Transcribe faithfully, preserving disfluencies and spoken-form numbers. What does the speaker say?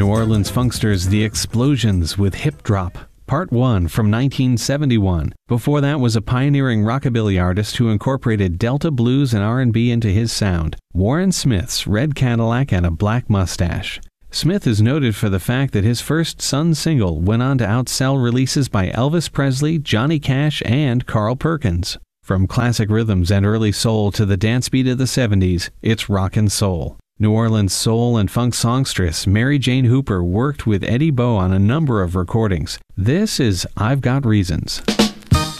New Orleans funksters The Explosions with Hip Drop, Part one from nineteen seventy-one. Before that was a pioneering rockabilly artist who incorporated Delta blues and R and B into his sound, Warren Smith's Red Cadillac and a Black Mustache. Smith is noted for the fact that his first Sun single went on to outsell releases by Elvis Presley, Johnny Cash, and Carl Perkins. From classic rhythms and early soul to the dance beat of the seventies, it's rockin' soul. New Orleans soul and funk songstress Mary Jane Hooper worked with Eddie Bo on a number of recordings. This is I've Got Reasons.